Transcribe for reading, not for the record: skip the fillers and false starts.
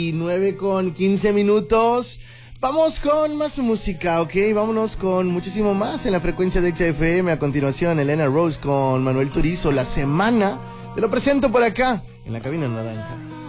Y 9:15. Vamos con más música, ¿ok? Vámonos con muchísimo más en la frecuencia de XFM. A continuación, Elena Rose con Manuel Turizo, La Semana. Te lo presento por acá, en la cabina naranja.